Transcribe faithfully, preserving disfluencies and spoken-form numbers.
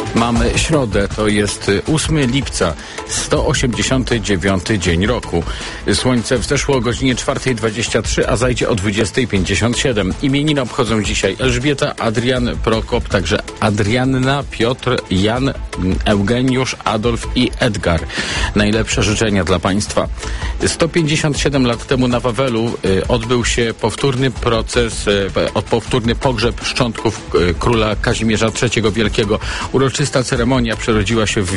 Mamy środę, to jest ósmego lipca, sto osiemdziesiąty dziewiąty dzień roku. Słońce wzeszło o godzinie czwartej dwadzieścia trzy, a zajdzie o dwudziestej pięćdziesiąt siedem. Imieniny obchodzą dzisiaj Elżbieta, Adrian, Prokop, także Adrianna, Piotr, Jan, Eugeniusz, Adolf i Edgar. Najlepsze życzenia dla Państwa. sto pięćdziesiąt siedem lat temu na Wawelu y, odbył się powtórny proces, y, powtórny pogrzeb szczątków y, króla Kazimierza trzeciego Wielkiego. Uroczysta ceremonia przerodziła się w